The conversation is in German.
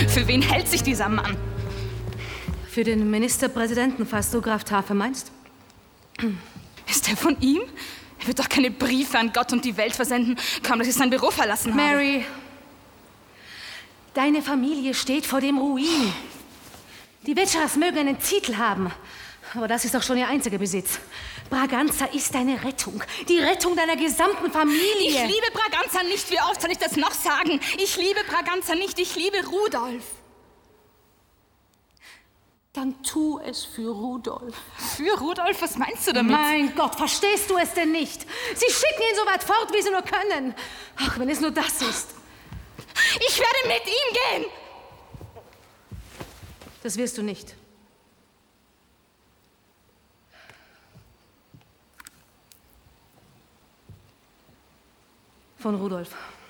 Für wen hält sich dieser Mann? Für den Ministerpräsidenten, falls du Graf Tafe meinst. Ist er von ihm? Er wird doch keine Briefe an Gott und die Welt versenden, kaum dass ich sein Büro verlassen habe. Mary, deine Familie steht vor dem Ruin. Die Witchers mögen einen Titel haben, aber das ist doch schon ihr einziger Besitz. Braganza ist deine Rettung, die Rettung deiner gesamten Familie. Ich liebe Braganza nicht, wie oft soll ich das noch sagen? Ich liebe Braganza nicht, ich liebe Rudolf. Dann tu es für Rudolf. Für Rudolf? Was meinst du damit? Mein Gott, verstehst du es denn nicht? Sie schicken ihn so weit fort, wie sie nur können. Ach, wenn es nur das ist. Ich werde mit ihm gehen. Das wirst du nicht. Von Rudolf.